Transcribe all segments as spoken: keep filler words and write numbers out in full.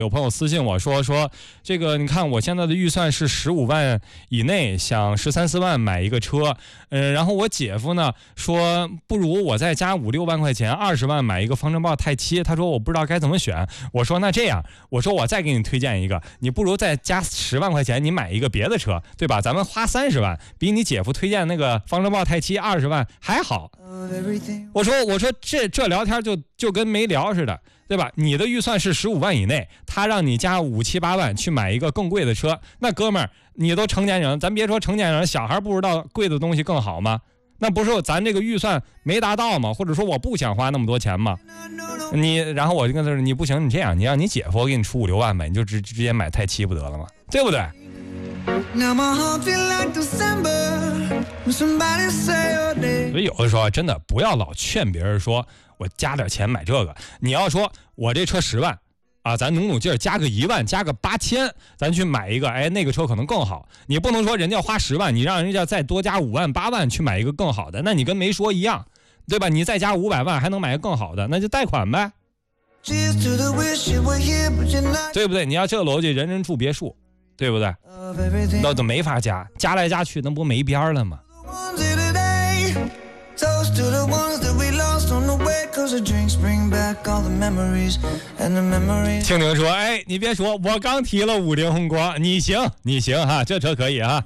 有朋友私信我说说这个，你看我现在的预算是十五万以内，想十三四万买一个车，嗯，然后我姐夫呢说不如我再加五六万块钱，二十万买一个方程豹泰七，他说我不知道该怎么选，我说那这样，我说我再给你推荐一个，你不如再加十万块钱，你买一个别的车，对吧？咱们花三十万，比你姐夫推荐那个方程豹泰七二十万还好。我说我说这这聊天就就跟没聊似的。对吧？你的预算是十五万以内，他让你加五七八万去买一个更贵的车，那哥们儿，你都成年人，咱别说成年人，小孩不知道贵的东西更好吗？那不是咱这个预算没达到吗？或者说我不想花那么多钱吗？你，然后我就跟他说，你不行，你这样，你让你姐夫给你出五六万呗，你就直直接买泰七不得了吗？对不对？所以有的时候真的不要老劝别人说我加点钱买这个，你要说我这车十万啊，咱努努劲儿加个一万，加个八千，咱去买一个，哎，那个车可能更好。你不能说人家花十万，你让人家再多加五万八万去买一个更好的，那你跟没说一样，对吧？你再加五百万还能买个更好的，那就贷款呗，对不对？你要这逻辑，人人住别墅，对不对？那都没法加，加来加去，那不没边了吗？庆玲说：“哎，你别说，我刚提了五菱宏光，你行，你行哈，这车可以哈。”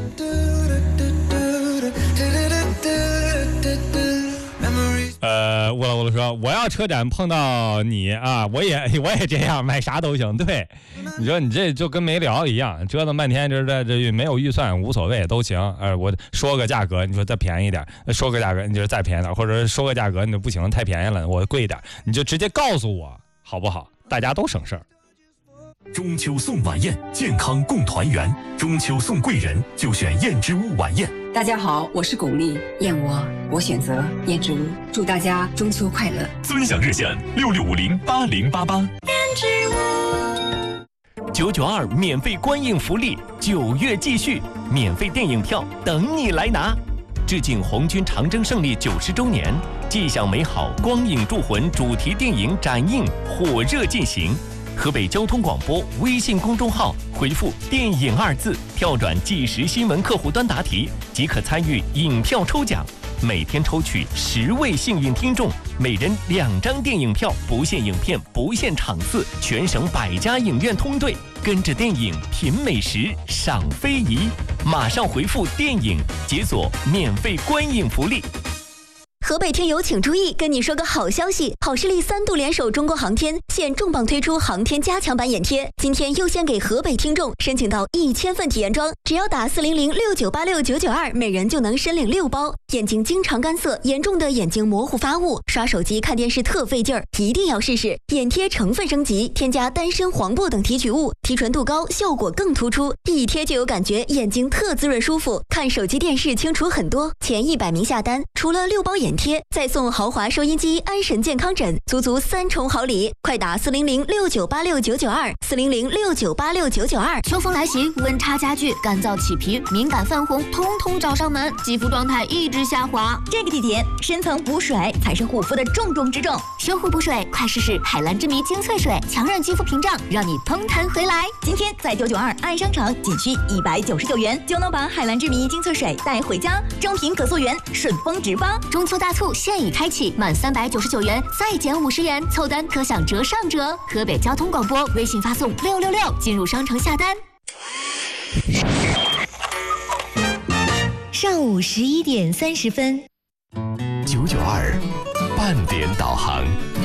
呃，乌了乌了说，我要车展碰到你啊，我也我也这样，买啥都行。对，你说你这就跟没聊一样，折腾半天，这这这没有预算无所谓都行。呃，我说个价格，你说再便宜点，说个价格，你就再便宜点，或者说个价格，你就不行，太便宜了，我贵一点，你就直接告诉我好不好？大家都省事儿。 中秋送晚宴，健康共团圆。中秋送贵人，就选燕之屋晚宴。 大家好，我是巩俐，燕窝我选择燕之屋，祝大家中秋快乐。 尊享热线六六五零八零八八。 燕之屋九九二免费观影福利，九月继续，免费电影票等你来拿。致敬红军长征胜利九十周年，既享美好，光影铸魂主题电影展映火热进行。河北交通广播微信公众号回复电影二字，跳转即时新闻客户端答题，即可参与影票抽奖，每天抽取十位幸运听众，每人两张电影票，不限影片，不限场次，全省百家影院通兑，跟着电影品美食，赏非遗。马上回复电影，解锁免费观影福利。 河北听友请注意，跟你说个好消息，好视力三度联手中国航天，现重磅推出航天加强版眼贴，今天优先给河北听众申请到一千份体验装，只要打四零零六九八六九九二，每人就能申领六包。眼睛经常干涩，严重的眼睛模糊发雾，刷手机看电视特费劲儿，一定要试试。眼贴成分升级，添加丹参、黄柏等提取物，提纯度高，效果更突出，一贴就有感觉，眼睛特滋润舒服，看手机电视清楚很多。前一百名下单，除了六包眼贴，再送豪华收音机、安神健康枕，足足三重好礼！快打四零零六九八六九九二，四零零六九八六九九二。 秋风来袭，温差加剧，干燥起皮、敏感泛红，通通找上门，肌肤状态一直下滑。 这个季节，深层补水才是护肤的重中之重。 修护补水，快试试海蓝之谜精粹水，强韧肌肤屏障，让你嘭弹回来。 今天在九九二爱商场，仅需一百九十九元就能把海蓝之谜精粹水带回家，正品可溯源，顺丰直发。 中秋大促现已开启，满三百九十九元再减五十元，凑单可享折上折。河北交通广播微信发送六六六进入商城下单。 上午十一点三十分， 九九二半点导航。